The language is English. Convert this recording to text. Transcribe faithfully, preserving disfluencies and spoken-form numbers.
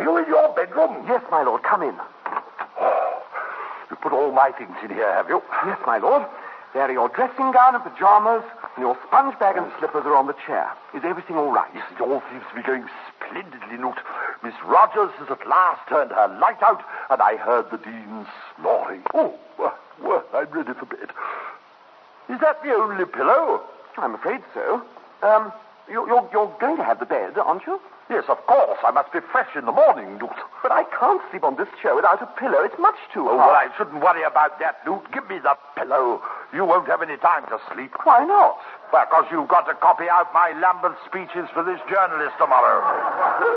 you in your bedroom? Yes, my lord. Come in. Oh, you put all my things in here, have you? Yes, my lord. There are your dressing gown and pajamas, and your sponge bag and slippers are on the chair. Is everything all right? Yes, it all seems to be going splendidly, Newt. Miss Rogers has at last turned her light out, and I heard the Dean snoring. Oh, well, well, I'm ready for bed. Is that the only pillow? I'm afraid so. Um, you, you're, you're going to have the bed, aren't you? Yes, of course. I must be fresh in the morning, Newt. But I can't sleep on this chair without a pillow. It's much too Oh, hard. well, I shouldn't worry about that, Newt. Give me the pillow. You won't have any time to sleep. Why not? Well, because you've got to copy out my Lambeth speeches for this journalist tomorrow.